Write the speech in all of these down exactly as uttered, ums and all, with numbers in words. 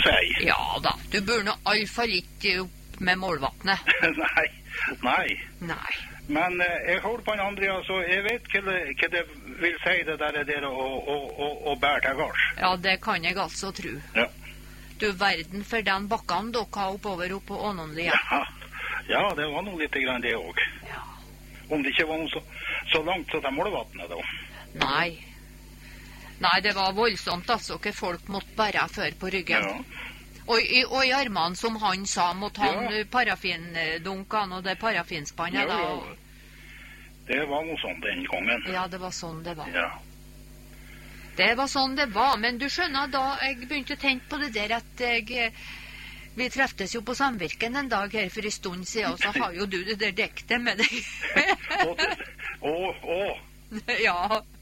si. Ja da, du bør nå i alle fall ikke opp med målvattnet. Nei, nei. Nei. Men eh, jeg holder på en Andrea, så jeg vet hva det, hva det vil si det der, der å, å, å, å bære til gars. Ja, det kan jeg altså tro. Ja. Du verden for den bakken dere har oppover opp på Ånånlia. Ja. Ja, det var noe litt grann det også. Ja. Om det ikke var noe så, så langt så til målvattnet da. Nei. Nei, det var voldsomt altså, hva folk måtte bære før på ryggen. Ja. Og, i, og i armene, som han sa, måtte han Ja. parafindunkene og det parafinspannet Ja, da. ja. Det var noe sånn den gangen. Ja, det var sånn det var. Ja. Det var sånn det var, men du skjønner, da jeg begynte å tenke på det der at jeg, vi treftes jo på Samvirken en dag her for en stund siden, og så har jo du det der dektet med deg. Å, å. Ja.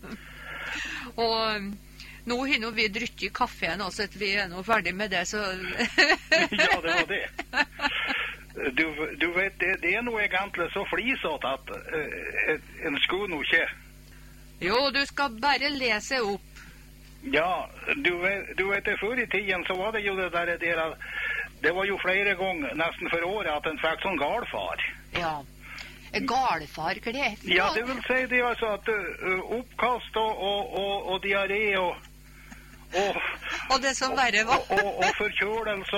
Og nå har nå vi drykket kaffe nå, så at vi er nå ferdig med det, så... Ja, det var det. Du, du vet, det, det er noe egentlig så flisete at uh, en skulle nå ikke... Jo, du skal bare lese opp. Ja, du vet, du vet det, før i tiden så var det jo det der, der det var jo flere ganger, nesten for året, at en fikk sånn galfar. Ja. Galfar, hva det er for? Ja, det vil si det altså at uh, oppkast og, og, og, og diaré og... Og, og det som verre var. Og, og, og forkjølelse.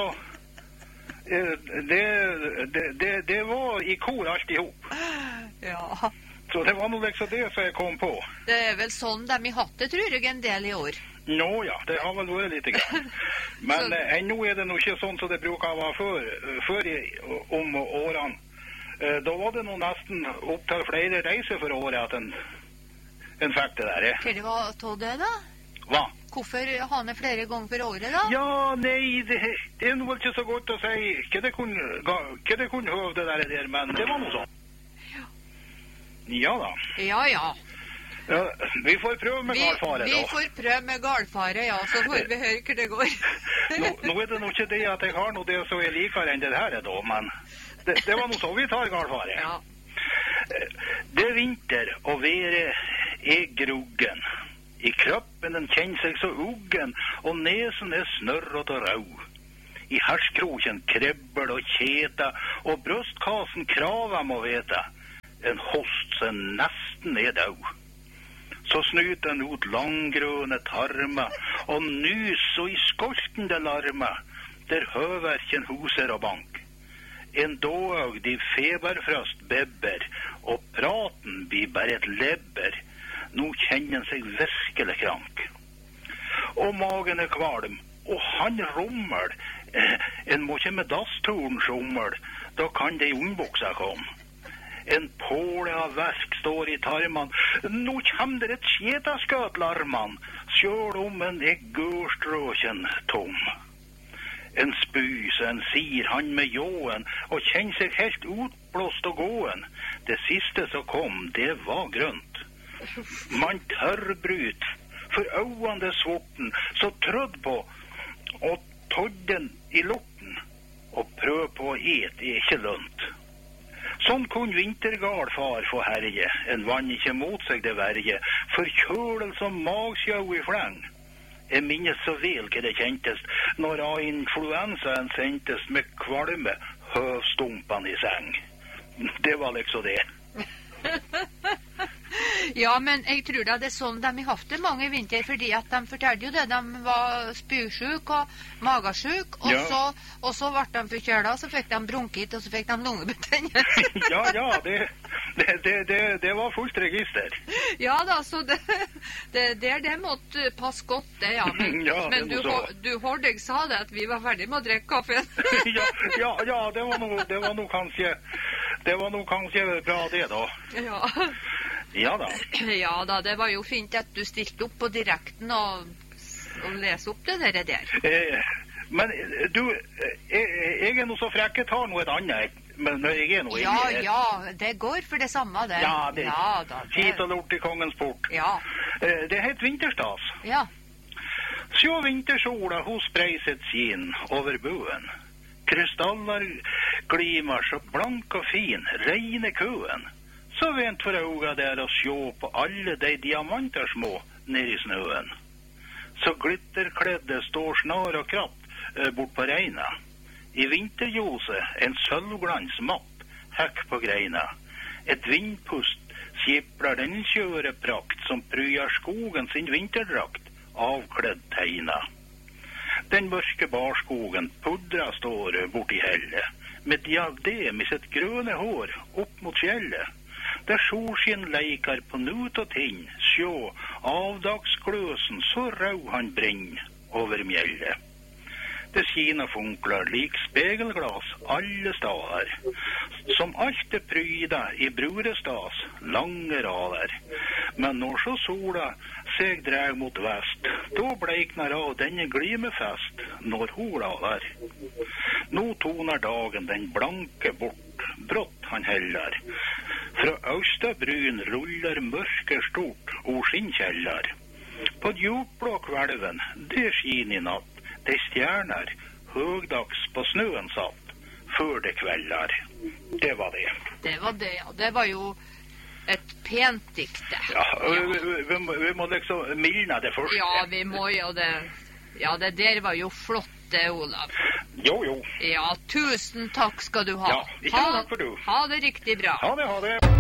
Det, det, det, det var i kor alt i hop. Ja. Så det var noe liksom det som jeg kom på. Det er vel sånn de har hatt det, tror jeg, en del i år. Nå ja, det har vel vært litt grann. Men Så... eh, ennå er det nå ikke sånn som det bruker å være før, før i, om årene. Eh, da var det nå nesten opp til flere reiser for året at en, en fikk det der. Eh. Hva det var av det da? Hva? Hvorfor har han flere ganger for året da? Ja, nei, det, det er noe ikke så godt å si hva det kunne, hva det kunne høve det der, der, men det var noe sånn. Ja da. Ja, ja. Ja, vi får prøve med vi, galfare vi da. Vi får prøve med galfare, ja, så får vi høre hva det går. nå, nå er det nok ikke det at jeg har noe det som jeg liker enn det her da, men det, det var noe så vi tar galfare. Ja. Det er vinter, og været er gruggen. I kroppen den kjenner seg så uggen, og nesen er snørret og rau. I herskroken krebbel og kjeta, og brøstkassen krava må veta. En host som nesten er dau. Så snuter den ut langgrønne tarmer, og nys og i skoltende larmer, der høverken huser og bank. En dåg de feberfrøst bebber, og praten blir bare et lebber. Nå kjenner han seg virkelig krank. Og magen er kvalm, og han rommel. Eh, en må ikke med dasstoren sjommel, da kan det i unnbuksa komme. En påle av verk står i tarman. Nå kommer det et skjetaskøt larman, sjøl om en er gørstrøken tom. En spys, en sier han med ljåen, og kjenner seg helt utblåst og gåen. Det siste som kom, det var grønt. Man tørrbryt, for øynene det sorten, så trødd på, og todden i lorten, og prøv på å et er ikke lønt. Sånn kunne vintergalfar få herje, en vann ikke mot seg det verje, forkjølelse og magsjau i fleng. Jeg minnes så vel hva det kjentes, når av influensaen sendtes med kvalme høvstumpene i seng. Det var liksom det. Ja, men jeg tror da det er sånn de har hatt det mange vinter, fordi at de fortalte jo det, de var spysjuk og magasjuk, og, ja. så, og så ble de forkjøla, så fikk de bronkitt, og så fikk de lungebetennelse. ja, ja, det, det, det, det, det var fullt register. Ja da, så det, det, det, det måtte passe godt, det, ja. Men, ja, men du, du hørte jeg sa det, at vi var ferdig med å drikke kaffen. ja, ja, ja, det var noe, det var noe kanskje, det var noe kanskje bra det da. Ja. Ja da. Ja da, det var jo fint at du stilte opp på direkten og, og lese opp det der. der. Eh, men du, jeg, jeg er noe så frekk, jeg tar noe et annet, men jeg er noe... Ja, jeg, ja, det går for det samme det. Ja, det ja, da, det... Hit og lort i kongens port. Ja. Eh, det heter vinterstas. Ja. Sjå vintersola hos breiset sin over buen. Krystaller glimer så blank og fin, reine køen. Så vent for auga der og sjå på alle de diamanter små ned i snøen. Så glitterkledde står snar og kratt eh, bort på reina. I vinterljose en sølvglans mapp, hekk på greina. Et vindpust skipler den kjøre prakt som pryar skogen sin vinterdrakt, avkledd teina. Den mørke barskogen pudra står bort i helle, med diadem i sitt grønne hår opp mot fjellet. Der solskinn leikar på nut og tinn, sjå avdagsgløsen så rau han brinn over mjellet. Det skina funklar lik spegelglas alle stader, som alt er pryda i brurestas lange rader. Men når så sola seg dreg mot vest, då bleiknar av denne glimefest når hola der. Nå tonar dagen den blanke bort, brått han heller. Fra Austabryn ruller mørke stort og skinnkjeller. På djupblå kvelven, det skin i natt, de stjerner høgdags på snøen satt, før det kvelder. Det var det. Det var det, ja. Det var jo et pent dikte. Ja, ja. Vi, vi, vi må liksom mildne det først. Ja, vi må jo det. Ja, det der var jo flott, det, Olav. Jo, jo. Ja, tusen takk skal du ha. Ja, ikke takk for du. Ha det riktig bra. Ha det, ha det.